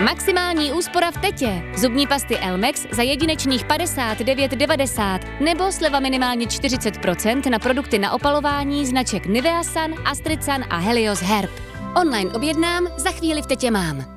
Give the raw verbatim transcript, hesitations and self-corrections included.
Maximální úspora v Tetě. Zubní pasty Elmex za jedinečných padesát devět devadesát nebo sleva minimálně čtyřicet procent na produkty na opalování značek Nivea Sun, Astrid Sun a Helios Herb. Online objednám, za chvíli v Tetě mám.